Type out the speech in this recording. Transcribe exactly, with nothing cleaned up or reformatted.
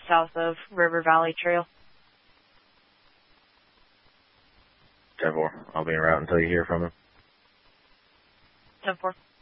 south of River Valley Trail. ten four. I'll be en route until you hear from him. ten four.